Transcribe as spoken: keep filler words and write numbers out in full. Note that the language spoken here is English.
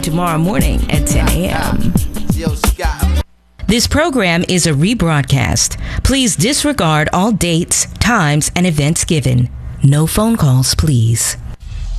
tomorrow morning at ten a.m. This program is a rebroadcast. Please disregard all dates, times, and events given. No phone calls, please.